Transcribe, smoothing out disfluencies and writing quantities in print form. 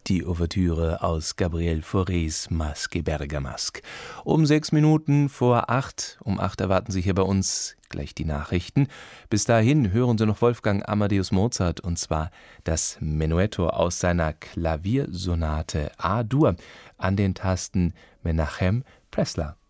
die Ouvertüre aus Gabriel Faurés Masque Bergamasque. Um 7:06. Um 8 erwarten Sie hier bei uns gleich die Nachrichten. Bis dahin hören Sie noch Wolfgang Amadeus Mozart, und zwar das Menuetto aus seiner Klaviersonate A-Dur an den Tasten Menachem Pressler.